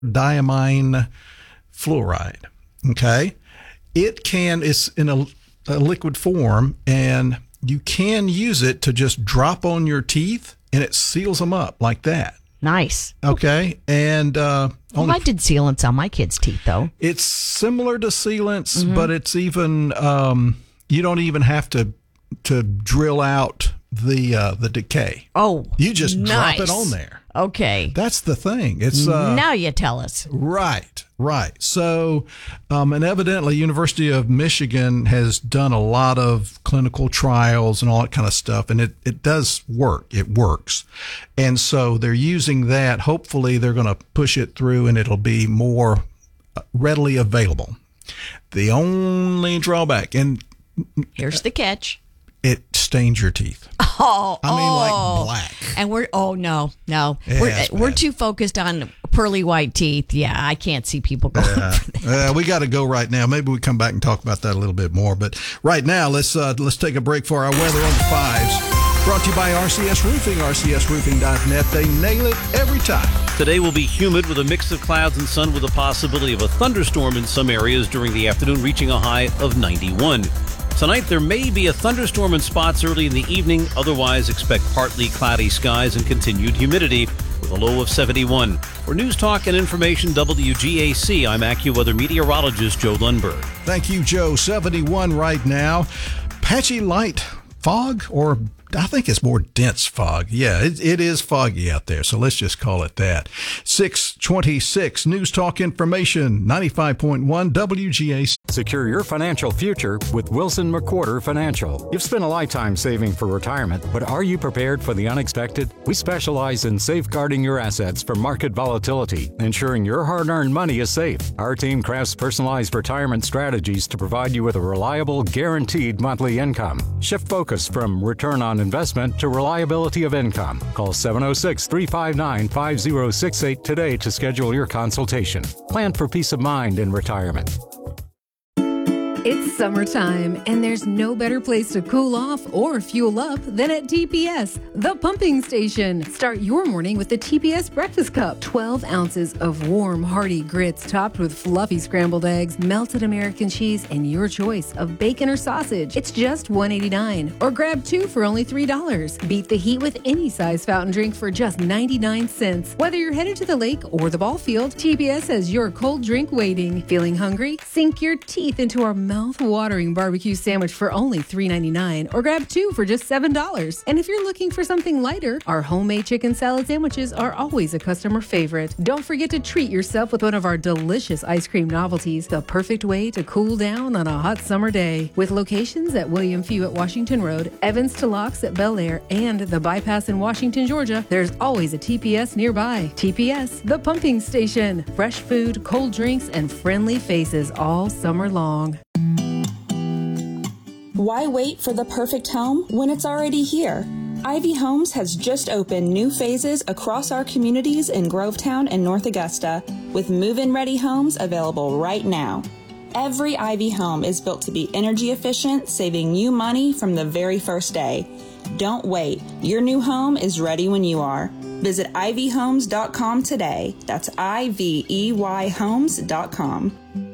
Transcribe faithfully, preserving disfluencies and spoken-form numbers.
diamine fluoride. Okay. It can, it's in a, a liquid form, and you can use it to just drop on your teeth and it seals them up like that. Nice. Okay. And, uh, well, I did sealants on my kids' teeth, though. It's similar to sealants, mm-hmm. but it's even, um, you don't even have to, to drill out the, uh, the decay. Oh, you just nice. drop it on there. Okay. That's the thing. It's, uh, now you tell us. Right. Right. So, um, and evidently University of Michigan has done a lot of clinical trials and all that kind of stuff. And it, it does work. It works. And so they're using that. Hopefully they're going to push it through and it'll be more readily available. The only drawback, and here's the catch. It stains your teeth. Oh, I mean, oh. like black. And we're, oh, no, no. Yeah, we're we're too focused on pearly white teeth. Yeah, I can't see people going uh, for that. Uh, we got to go right now. Maybe we come back and talk about that a little bit more. But right now, let's uh, let's take a break for our weather on the fives. Brought to you by R C S Roofing, R C S roofing dot net. They nail it every time. Today will be humid with a mix of clouds and sun with a possibility of a thunderstorm in some areas during the afternoon, reaching a high of ninety-one. Tonight, there may be a thunderstorm in spots early in the evening. Otherwise, expect partly cloudy skies and continued humidity with a low of seventy-one. For News Talk and Information W G A C, I'm AccuWeather meteorologist Joe Lundberg. Thank you, Joe. seventy-one right now. Patchy light fog, or I think it's more dense fog. Yeah, it, it is foggy out there, so let's just call it that. six twenty-six News Talk Information, ninety-five point one W G A C. Secure your financial future with Wilson McWhorter Financial. You've spent a lifetime saving for retirement, but are you prepared for the unexpected? We specialize in safeguarding your assets from market volatility, ensuring your hard-earned money is safe. Our team crafts personalized retirement strategies to provide you with a reliable, guaranteed monthly income. Shift focus from return on investment to reliability of income. Call seven oh six, three five nine, five oh six eight today to schedule your consultation. Plan for peace of mind in retirement. It's summertime, and there's no better place to cool off or fuel up than at T P S, the pumping station. Start your morning with the T P S Breakfast Cup. twelve ounces of warm, hearty grits topped with fluffy scrambled eggs, melted American cheese, and your choice of bacon or sausage. It's just one dollar and eighty-nine cents, or grab two for only three dollars. Beat the heat with any size fountain drink for just ninety-nine cents. Whether you're headed to the lake or the ball field, T P S has your cold drink waiting. Feeling hungry? Sink your teeth into our mouth-watering barbecue sandwich for only three ninety-nine, or grab two for just seven dollars. And if you're looking for something lighter, our homemade chicken salad sandwiches are always a customer favorite. Don't forget to treat yourself with one of our delicious ice cream novelties, the perfect way to cool down on a hot summer day. With locations at William Few at Washington Road, Evans to Locks at Bel Air, and the Bypass in Washington, Georgia, there's always a T P S nearby. T P S, the pumping station. Fresh food, cold drinks, and friendly faces all summer long. Why wait for the perfect home when it's already here? Ivy Homes has just opened new phases across our communities in Grovetown and North Augusta, with move-in ready homes available right now. Every Ivy home is built to be energy efficient, saving you money from the very first day. Don't wait. Your new home is ready when you are. Visit ivy homes dot com today. That's I V E Y homes dot com.